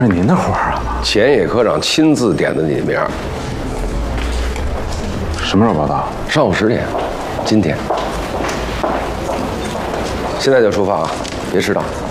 是您的活儿啊？ 钱野科长亲自点的你的名儿。 什么时候报道？ 上午10点，今天。现在就出发啊，别迟到。